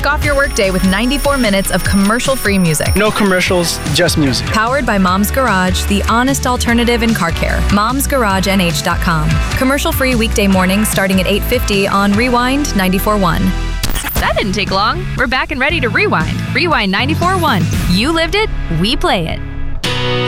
off your workday with 94 minutes of commercial-free music. No commercials, just music. Powered by Mom's Garage, the honest alternative in car care. Mom'sGarageNH.com. Commercial-free weekday mornings starting at 8:50 on Rewind 94.1. That didn't take long. We're back and ready to rewind. Rewind 94.1. You lived it, we play it.